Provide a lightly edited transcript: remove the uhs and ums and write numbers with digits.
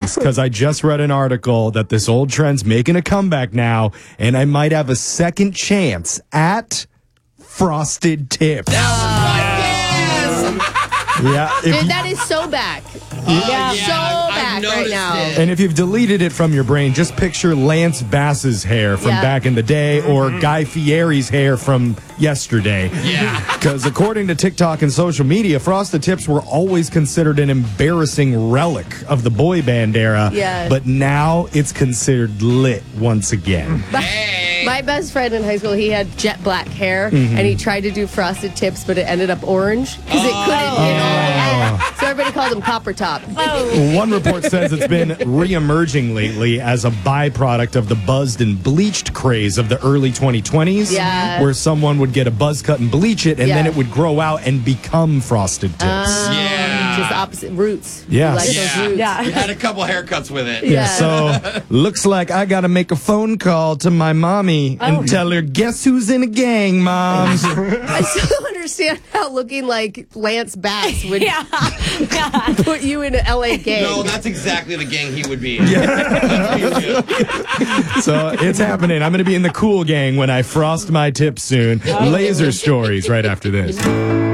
stories because I just read an article that this old trend's making a comeback now, and I might have a second chance at frosted tips. Yeah, Dude, that is so back. Back right now. And if you've deleted it from your brain, just picture Lance Bass's hair from back in the day or Guy Fieri's hair from yesterday. Yeah. Because according to TikTok and social media, Frosted Tips were always considered an embarrassing relic of the boy band era. Yeah. But now it's considered lit once again. My best friend in high school, he had jet black hair, and he tried to do Frosted Tips, but it ended up orange because it couldn't. So everybody called him Copper Top. One report says it's been re-emerging lately as a byproduct of the buzzed and bleached craze of the early 2020s, where someone would get a buzz cut and bleach it, and then it would grow out and become Frosted Tips. Just opposite roots. Yeah. Like those roots. You had a couple haircuts with it. Yeah, so looks like I got to make a phone call to my mommy and tell her, guess who's in a gang, Mom? I still don't understand how looking like Lance Bass would put you in an LA gang. No, that's exactly the gang he would be. So it's happening. I'm going to be in the cool gang when I frost my tips soon. Laser stories right after this.